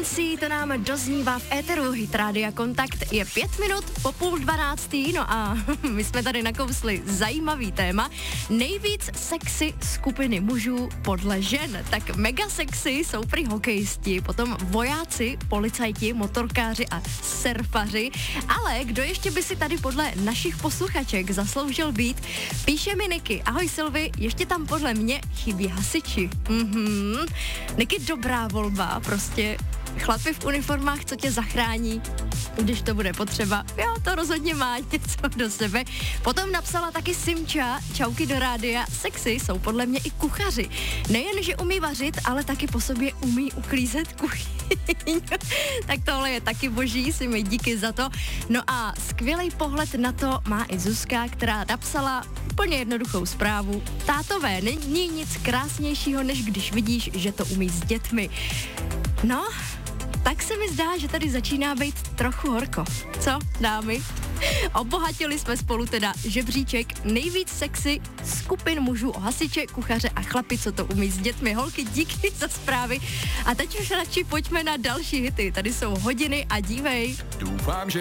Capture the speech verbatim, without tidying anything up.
Beyoncé, to nám doznívá v éteru. Hit Rádia Kontakt je pět minut po půl dvanáctý, no a my jsme tady nakousli zajímavý téma. Nejvíc sexy skupiny mužů podle žen. Tak mega sexy jsou prý hokejisti, potom vojáci, policajti, motorkáři a surfaři. Ale kdo ještě by si tady podle našich posluchaček zasloužil být? Píše mi Niky. Ahoj Silvi, ještě tam podle mě chybí hasiči. Mhm. Niky, dobrá volba, prostě chlapi v uniformách, co tě zachrání, když to bude potřeba. Jo, to rozhodně má něco do sebe. Potom napsala taky Simča, čauky do rádia, sexy jsou podle mě i kuchaři. Nejen, že umí vařit, ale taky po sobě umí uklízet kuchyň. Tak tohle je taky boží, si mi díky za to. No a skvělý pohled na to má i Zuzka, která napsala úplně jednoduchou zprávu. Tátové, není nic krásnějšího, než když vidíš, že to umí s dětmi. No, tak se mi zdá, že tady začíná být trochu horko. Co, dámy? Obohatili jsme spolu teda žebříček nejvíc sexy skupin mužů o hasiče, kuchaře a chlapi, co to umí s dětmi. Holky, díky za zprávy. A teď už radši pojďme na další hity. Tady jsou hodiny a dívej. Doufám, že